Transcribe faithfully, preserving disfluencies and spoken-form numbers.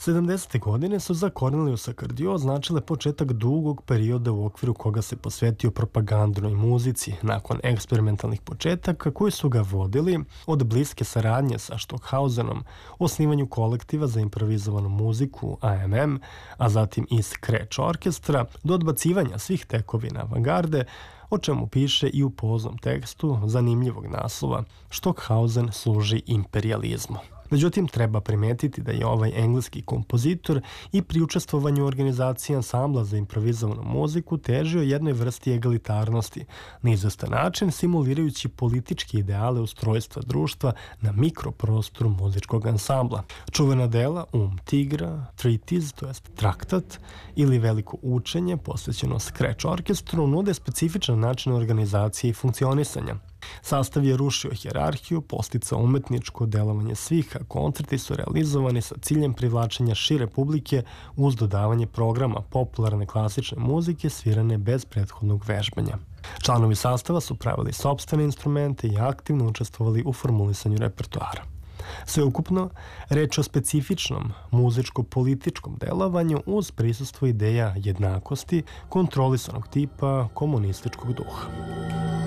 sedamdesete godine su za Corneliusa Cardeau označile početak dugog perioda u okviru koga se posvetio propagandnoj muzici nakon eksperimentalnih početaka koji su ga vodili od bliske saradnje sa Stockhausenom, osnivanju kolektiva za improvizovanu muziku A M M, a zatim i Scratch orkestra, do odbacivanja svih tekovina avangarde, o čemu piše i u poznom tekstu zanimljivog naslova Stockhausen služi imperijalizmu. Međutim, treba primetiti da je ovaj engleski kompozitor i pri učestvovanju u organizaciji ansambla za improvizovanu muziku težio jednoj vrsti egalitarnosti, na izvestan način simulirajući političke ideale ustrojstva društva na mikroprostoru muzičkog ansambla. Čuvena dela Um tigra, Treatise, to jest traktat, ili Veliko učenje posvećeno Scratch orkestru nude specifičan način organizacije i funkcionisanja. Sastav je rušio hijerarhiju, posticao umetničko delovanje svih, a koncerti su realizovani sa ciljem privlačenja šire publike uz dodavanje programa popularne klasične muzike svirane bez prethodnog vežbanja. Članovi sastava su pravili sopstvene instrumente i aktivno učestvovali u formulisanju repertoara. Sveukupno, reč o specifičnom muzičko-političkom delovanju uz prisustvo ideja jednakosti, kontrolisanog tipa komunističkog duha.